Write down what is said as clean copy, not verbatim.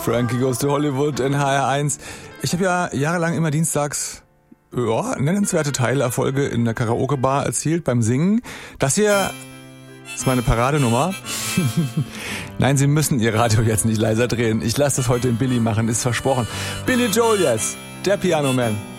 Frankie Goes to Hollywood in HR1. Ich habe ja jahrelang immer dienstags nennenswerte Teilerfolge in der Karaoke-Bar erzielt beim Singen. Das hier ist meine Paradenummer. Nein, Sie müssen Ihr Radio jetzt nicht leiser drehen. Ich lasse das heute in Billy machen, ist versprochen. Billy Joel jetzt, der Piano Man.